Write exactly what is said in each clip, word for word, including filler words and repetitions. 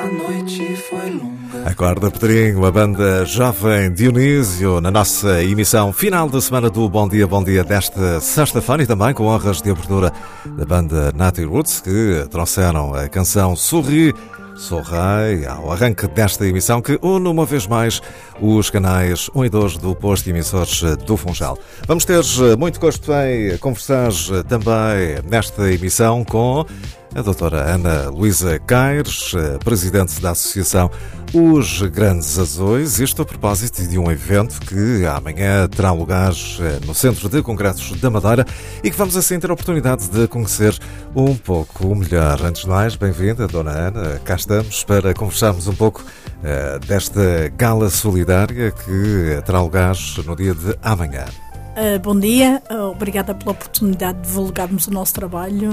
noite foi longa. Acorda, Pedrinho, a banda Jovem Dionísio, na nossa emissão final da semana do Bom Dia, Bom Dia desta sexta-feira, e também com honras de abertura da banda Natty Roots, que trouxeram a canção Sorri, Sorrai ao arranque desta emissão, que une uma vez mais os canais um e dois do posto de emissores do Funchal. Vamos ter muito gosto em conversar também nesta emissão com a doutora Ana Luísa Caires, presidente da Associação Os Grandes Azuis, isto a propósito de um evento que amanhã terá lugar no Centro de Congressos da Madeira e que vamos assim ter a oportunidade de conhecer um pouco melhor. Antes de mais, bem-vinda, dona Ana. Cá estamos para conversarmos um pouco uh, desta gala solidária que terá lugar no dia de amanhã. Uh, bom dia, uh, obrigada pela oportunidade de divulgarmos o nosso trabalho.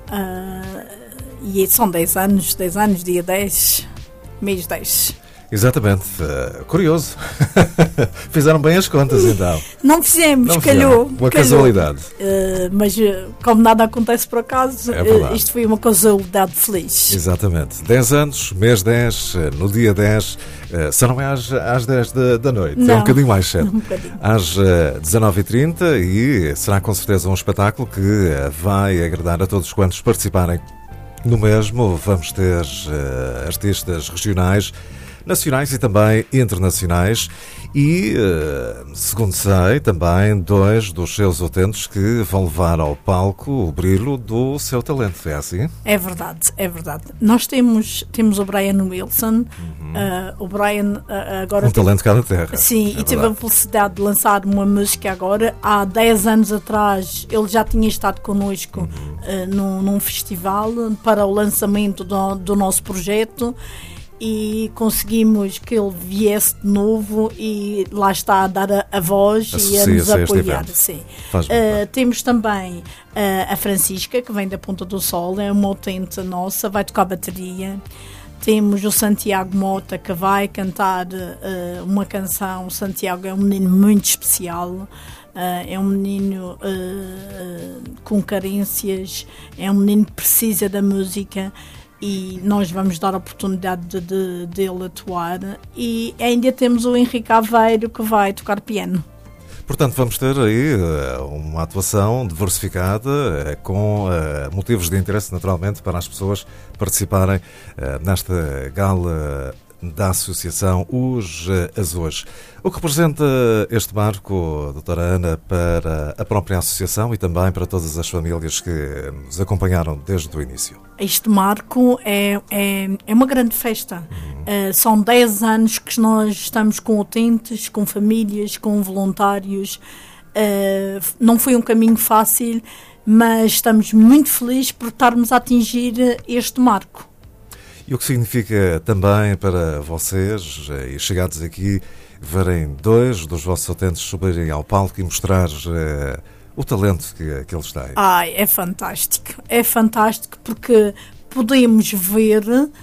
Uh, e são dez anos, dez anos, dia dez, mês dez. Exatamente, uh, curioso. Fizeram bem as contas então. Não fizemos, Não calhou. Uma calhou. casualidade. Uh, mas uh, como nada acontece por acaso, é uh, isto foi uma casualidade feliz. Exatamente. dez anos, mês dez, no dia dez, uh, só não é às, às dez da, da noite, não, é um bocadinho mais cedo. Um bocadinho. Às uh, dezanove e trinta, e será com certeza um espetáculo que uh, vai agradar a todos quantos participarem no mesmo. Vamos ter uh, artistas regionais, nacionais e também internacionais e, segundo sei, também dois dos seus utentes que vão levar ao palco o brilho do seu talento, é assim? É verdade, é verdade. Nós temos, temos o Brian Wilson, uhum. uh, o Brian uh, agora... Um talento cá na terra. Sim, é e verdade. Teve a felicidade de lançar uma música agora. Há dez anos atrás ele já tinha estado connosco uhum. uh, num, num festival para o lançamento do, do nosso projeto. E conseguimos que ele viesse de novo e lá está a dar a, a voz e a nos apoiar. Sim. Uh, temos também uh, a Francisca, que vem da Ponta do Sol, é uma utente nossa, vai tocar bateria. Temos o Santiago Mota, que vai cantar uh, uma canção. O Santiago é um menino muito especial. Uh, é um menino uh, uh, com carências, é um menino que precisa da música. E nós vamos dar a oportunidade de, de, de ele atuar. E ainda temos o Henrique Aveiro, que vai tocar piano. Portanto, vamos ter aí uma atuação diversificada, com uh, motivos de interesse, naturalmente, para as pessoas participarem uh, nesta gala da Associação Os Azuis. O que representa este marco, doutora Ana, para a própria Associação e também para todas as famílias que nos acompanharam desde o início? Este marco é, é, é uma grande festa. Uhum. Uh, são dez anos que nós estamos com utentes, com famílias, com voluntários. Uh, não foi um caminho fácil, mas estamos muito felizes por estarmos a atingir este marco. E o que significa também para vocês, e chegados aqui, verem dois dos vossos utentes subirem ao palco e mostrar uh, o talento que, que eles têm? Ai, é fantástico. É fantástico porque podemos ver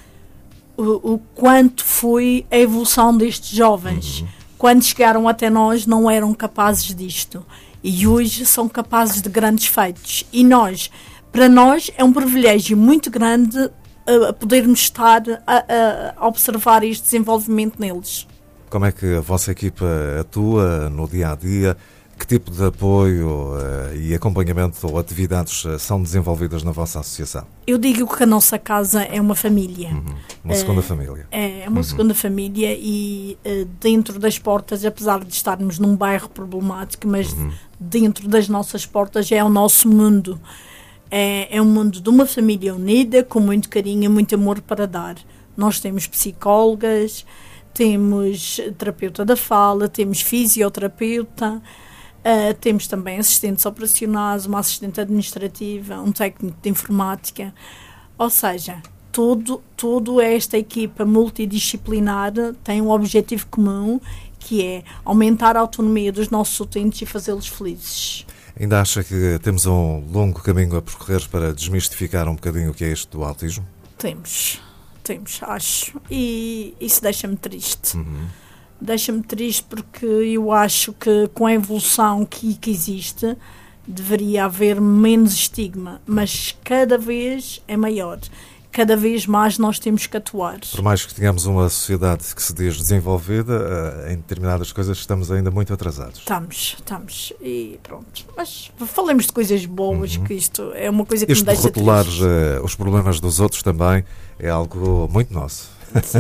o, o quanto foi a evolução destes jovens. Uhum. Quando chegaram até nós não eram capazes disto. E hoje são capazes de grandes feitos. E nós, para nós, é um privilégio muito grande a podermos estar a, a observar este desenvolvimento neles. Como é que a vossa equipa atua no dia-a-dia? Que tipo de apoio uh, e acompanhamento ou atividades uh, são desenvolvidas na vossa associação? Eu digo que a nossa casa é uma família. Uhum. Uma segunda uh, família. É, é uma uhum. segunda família e uh, dentro das portas, apesar de estarmos num bairro problemático, mas uhum. dentro das nossas portas é o nosso mundo. É, é um mundo de uma família unida, com muito carinho e muito amor para dar. Nós temos psicólogas, temos terapeuta da fala, temos fisioterapeuta, uh, temos também assistentes operacionais, uma assistente administrativa, um técnico de informática. Ou seja, todo, toda esta equipa multidisciplinar tem um objetivo comum, que é aumentar a autonomia dos nossos utentes e fazê-los felizes. Ainda acha que temos um longo caminho a percorrer para desmistificar um bocadinho o que é isto do autismo? Temos, temos, acho. E isso deixa-me triste. Uhum. Deixa-me triste porque eu acho que com a evolução que, que existe deveria haver menos estigma, mas cada vez é maior. cada vez mais nós temos que atuar. Por mais que tenhamos uma sociedade que se diz desenvolvida, em determinadas coisas estamos ainda muito atrasados. Estamos, estamos. E pronto. Mas falemos de coisas boas, uhum. que isto é uma coisa que isto me deixa de rotular triste. Uh, os problemas dos outros também é algo muito nosso.